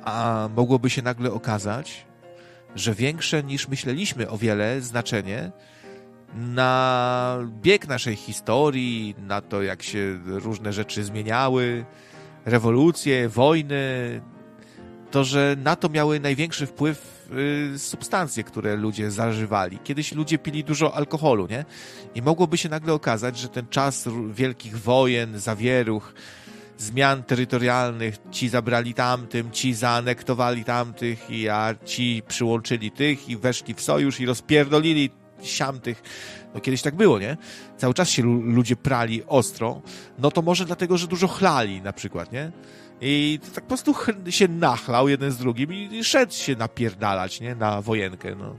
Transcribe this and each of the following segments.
A mogłoby się nagle okazać, że większe niż myśleliśmy o wiele znaczenie na bieg naszej historii, na to, jak się różne rzeczy zmieniały, rewolucje, wojny, to, że na to miały największy wpływ substancje, które ludzie zażywali. Kiedyś ludzie pili dużo alkoholu, nie? I mogłoby się nagle okazać, że ten czas wielkich wojen, zawieruch, zmian terytorialnych, ci zabrali tamtym, ci zaanektowali tamtych, a ci przyłączyli tych i weszli w sojusz i rozpierdolili siamtych. No kiedyś tak było, nie? Cały czas się ludzie prali ostro, no to może dlatego, że dużo chlali na przykład, nie? I tak po prostu się nachlał jeden z drugim i szedł się napierdalać, nie? Na wojenkę, no.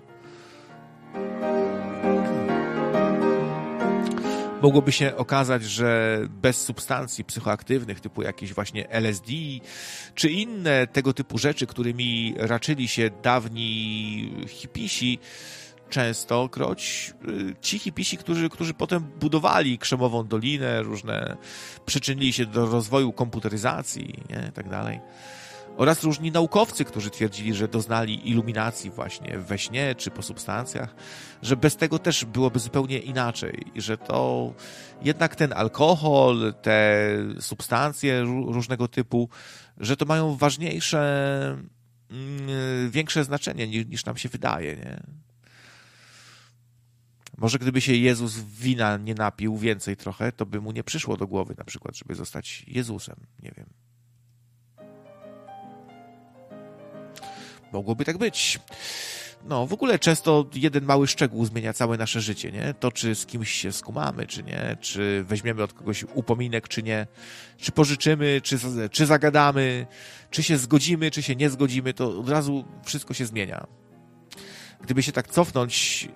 Mogłoby się okazać, że bez substancji psychoaktywnych, typu jakieś właśnie LSD, czy inne tego typu rzeczy, którymi raczyli się dawni hipisi, częstokroć ci hipisi, którzy potem budowali Krzemową Dolinę, różne przyczynili się do rozwoju komputeryzacji, nie, i tak dalej. Oraz różni naukowcy, którzy twierdzili, że doznali iluminacji właśnie we śnie czy po substancjach, że bez tego też byłoby zupełnie inaczej i że to jednak ten alkohol, te substancje różnego typu, że to mają ważniejsze, większe znaczenie niż nam się wydaje, nie? Może gdyby się Jezus wina nie napił więcej trochę, to by mu nie przyszło do głowy na przykład, żeby zostać Jezusem. Nie wiem. Mogłoby tak być. No, w ogóle często jeden mały szczegół zmienia całe nasze życie, nie? To, czy z kimś się skumamy, czy nie, czy weźmiemy od kogoś upominek, czy nie, czy pożyczymy, czy zagadamy, czy się zgodzimy, czy się nie zgodzimy, to od razu wszystko się zmienia. Gdyby się tak cofnąć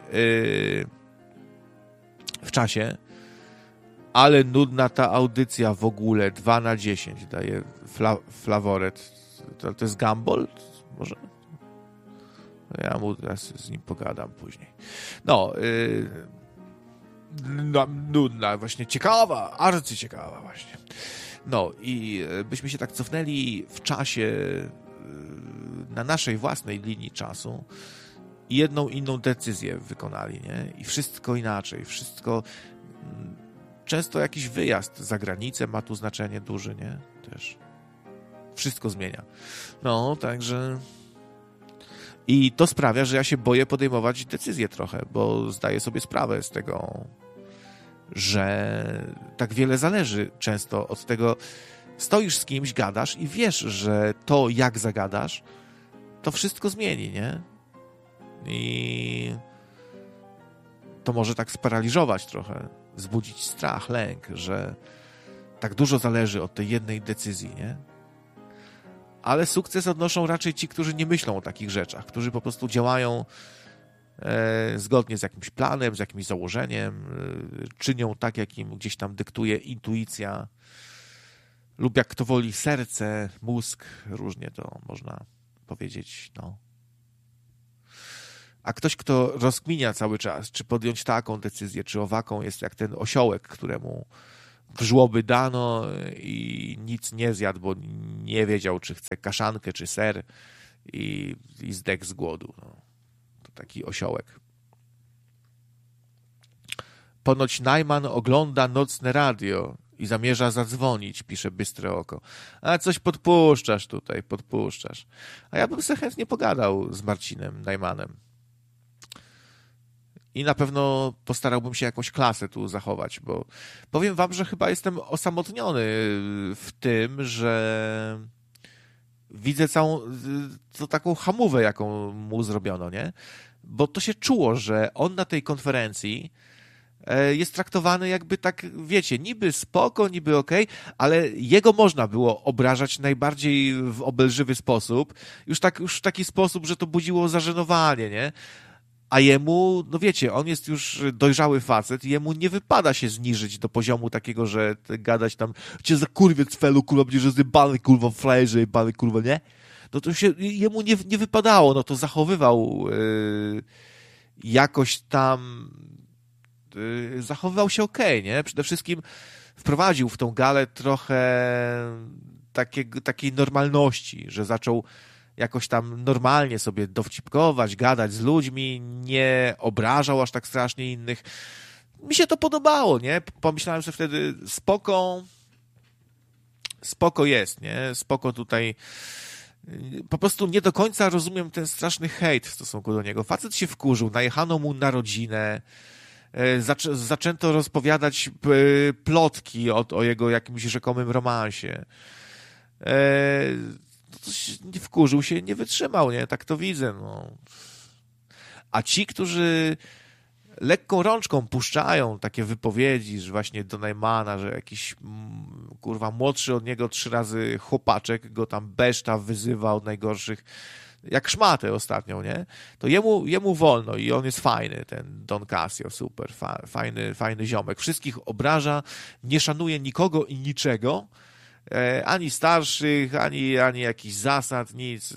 w czasie, ale nudna ta audycja w ogóle, 2/10 daje Flaworet. To jest Gumball? Może? Ja mu teraz z nim pogadam później. No, nudna, właśnie ciekawa, arcyciekawa właśnie. No i byśmy się tak cofnęli w czasie na naszej własnej linii czasu i jedną inną decyzję wykonali, nie? I wszystko inaczej, wszystko... Często jakiś wyjazd za granicę ma tu znaczenie duże, nie? Też. Wszystko zmienia. No, także... I to sprawia, że ja się boję podejmować decyzje trochę, bo zdaję sobie sprawę z tego, że tak wiele zależy często od tego. Stoisz z kimś, gadasz i wiesz, że to, jak zagadasz, to wszystko zmieni, nie? I to może tak sparaliżować trochę, wzbudzić strach, lęk, że tak dużo zależy od tej jednej decyzji, nie? Ale sukces odnoszą raczej ci, którzy nie myślą o takich rzeczach, którzy po prostu działają zgodnie z jakimś planem, z jakimś założeniem, czynią tak, jak im gdzieś tam dyktuje intuicja lub jak kto woli serce, mózg, różnie to można powiedzieć, no. A ktoś, kto rozkminia cały czas, czy podjąć taką decyzję, czy owaką, jest jak ten osiołek, któremu w żłoby dano i nic nie zjadł, bo nie wiedział, czy chce kaszankę, czy ser i zdechł z głodu. No. To taki osiołek. Ponoć Najman ogląda nocne radio i zamierza zadzwonić, pisze Bystre Oko. A coś podpuszczasz tutaj, podpuszczasz. A ja bym sobie chętnie pogadał z Marcinem Najmanem. I na pewno postarałbym się jakąś klasę tu zachować, bo powiem wam, że chyba jestem osamotniony w tym, że widzę całą to taką hamówę, jaką mu zrobiono, nie? Bo to się czuło, że on na tej konferencji jest traktowany jakby tak, wiecie, niby spoko, niby okej, ale jego można było obrażać najbardziej w obelżywy sposób, już w taki sposób, że to budziło zażenowanie, nie? A jemu, no wiecie, on jest już dojrzały facet i jemu nie wypada się zniżyć do poziomu takiego, że gadać tam, cię za kurwie cwelu, kurwa, będziesz rozjebany, kurwa, frajerze, jebany, kurwa, nie? No to się jemu nie wypadało, no to zachowywał jakoś tam zachowywał się okej, nie? Przede wszystkim wprowadził w tą galę trochę takiej normalności, że zaczął jakoś tam normalnie sobie dowcipkować, gadać z ludźmi, nie obrażał aż tak strasznie innych. Mi się to podobało, nie? Pomyślałem sobie wtedy, spoko jest, nie? Spoko tutaj. Po prostu nie do końca rozumiem ten straszny hejt w stosunku do niego. Facet się wkurzył, najechano mu na rodzinę, zaczęto rozpowiadać plotki o jego jakimś rzekomym romansie. Wkurzył się, nie wytrzymał, nie? Tak to widzę, no. A ci, którzy lekką rączką puszczają takie wypowiedzi, że właśnie do Najmana, że jakiś kurwa młodszy od niego 3 razy chłopaczek go tam beszta, wyzywa od najgorszych, jak szmatę ostatnią, nie? To jemu wolno i on jest fajny, ten Don Casio, super, fajny ziomek. Wszystkich obraża, nie szanuje nikogo i niczego, ani starszych, ani jakichś zasad, nic.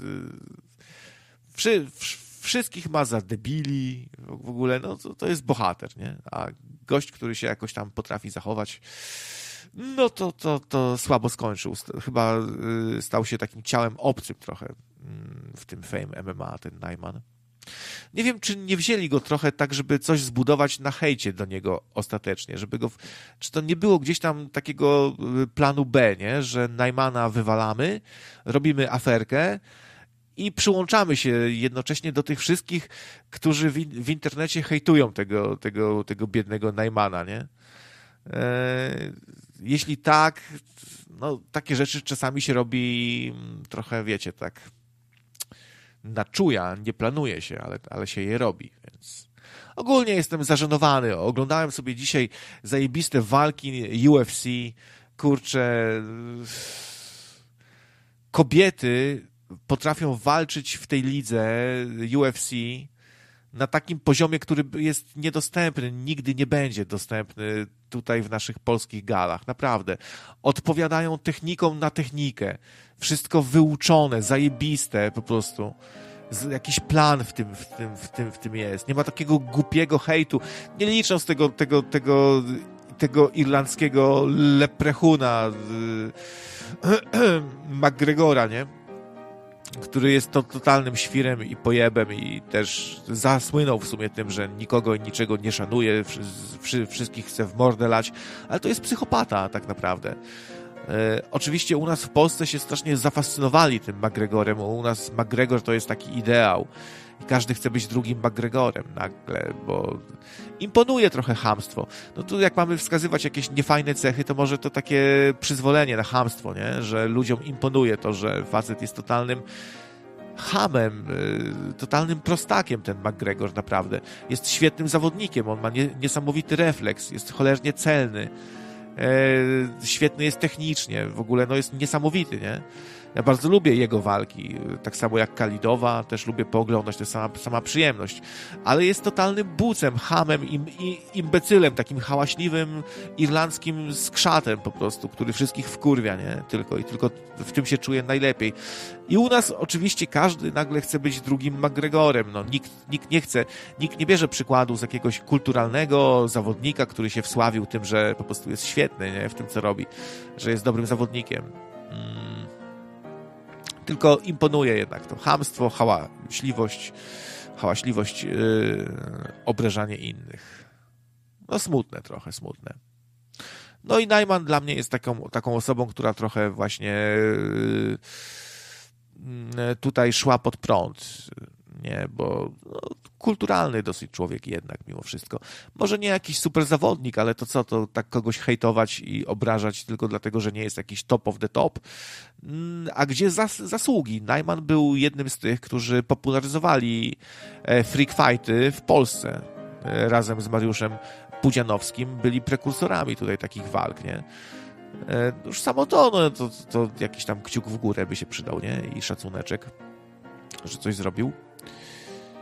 Wszystkich ma za debili, w ogóle, no to jest bohater, nie? A gość, który się jakoś tam potrafi zachować, no to słabo skończył. Chyba stał się takim ciałem obcym trochę w tym Fame MMA, ten Najman. Nie wiem, czy nie wzięli go trochę tak, żeby coś zbudować na hejcie do niego ostatecznie, czy to nie było gdzieś tam takiego planu B, nie? Że Najmana wywalamy, robimy aferkę i przyłączamy się jednocześnie do tych wszystkich, którzy w internecie hejtują tego biednego Najmana, nie? Jeśli tak, no takie rzeczy czasami się robi trochę, wiecie, tak na czuja, nie planuje się, ale się je robi, więc ogólnie jestem zażenowany. Oglądałem sobie dzisiaj zajebiste walki UFC, kurczę, kobiety potrafią walczyć w tej lidze UFC na takim poziomie, który jest niedostępny, nigdy nie będzie dostępny tutaj w naszych polskich galach. Naprawdę. Odpowiadają techniką na technikę. Wszystko wyuczone, zajebiste po prostu. Jakiś plan w tym jest. Nie ma takiego głupiego hejtu. Nie licząc tego irlandzkiego leprechuna McGregora, nie? Który jest totalnym świrem i pojebem i też zasłynął w sumie tym, że nikogo i niczego nie szanuje, wszystkich chce w mordę lać, ale to jest psychopata tak naprawdę. Oczywiście u nas w Polsce się strasznie zafascynowali tym McGregorem, u nas McGregor to jest taki ideał i każdy chce być drugim McGregorem nagle, bo imponuje trochę chamstwo. No tu jak mamy wskazywać jakieś niefajne cechy, to może to takie przyzwolenie na chamstwo, nie? Że ludziom imponuje to, że facet jest totalnym chamem, totalnym prostakiem ten McGregor naprawdę. Jest świetnym zawodnikiem, on ma niesamowity refleks, jest cholernie celny, świetny jest technicznie, w ogóle no jest niesamowity, nie? Ja bardzo lubię jego walki, tak samo jak Khalidowa, też lubię pooglądać, to jest sama przyjemność, ale jest totalnym bucem, chamem, imbecylem, takim hałaśliwym irlandzkim skrzatem po prostu, który wszystkich wkurwia, nie? Tylko w tym się czuje najlepiej. I u nas oczywiście każdy nagle chce być drugim McGregorem, no nikt nie chce, nikt nie bierze przykładu z jakiegoś kulturalnego zawodnika, który się wsławił tym, że po prostu jest świetny, nie? W tym, co robi, że jest dobrym zawodnikiem. Tylko imponuje jednak to chamstwo, hałaśliwość, obrażanie innych. No smutne trochę, smutne. No i Najman dla mnie jest taką osobą, która trochę właśnie tutaj szła pod prąd, nie, bo no, kulturalny dosyć człowiek jednak mimo wszystko. Może nie jakiś super zawodnik, ale to co, to tak kogoś hejtować i obrażać tylko dlatego, że nie jest jakiś top of the top. A gdzie zasługi? Najman był jednym z tych, którzy popularyzowali freak fighty w Polsce. Razem z Mariuszem Pudzianowskim byli prekursorami tutaj takich walk, nie? Już samo to, no, to jakiś tam kciuk w górę by się przydał, nie? I szacuneczek, że coś zrobił.